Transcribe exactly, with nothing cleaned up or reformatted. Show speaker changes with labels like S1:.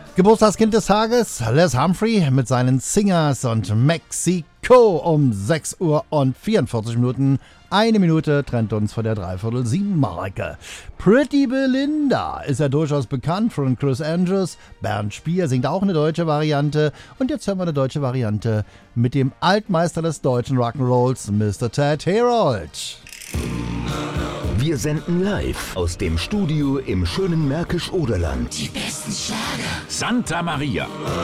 S1: Geburtstagskind des Tages, Les Humphrey mit seinen Singers und Mexiko um sechs Uhr und vierundvierzig Minuten. Eine Minute trennt uns von der dreiviertel sieben Marke. Pretty Belinda ist ja durchaus bekannt von Chris Andrews. Bernd Spier singt auch eine deutsche Variante. Und jetzt hören wir eine deutsche Variante mit dem Altmeister des deutschen Rock'n'Rolls, Mister Ted Herold.
S2: Wir senden live aus dem Studio im schönen Märkisch-Oderland.
S3: Die besten Schlager.
S4: Santa Maria.